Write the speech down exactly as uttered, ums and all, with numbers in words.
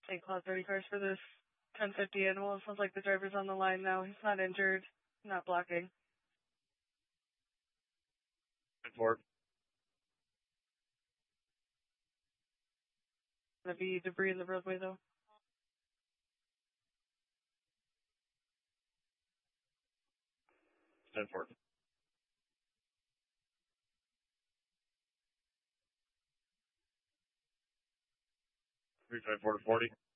Saint Cloud thirty cars for this ten fifty animal. It sounds like the driver's on the line now. He's not injured, not blocking. Forward. Gonna be debris in the roadway though. Stand forward. three five four to forty.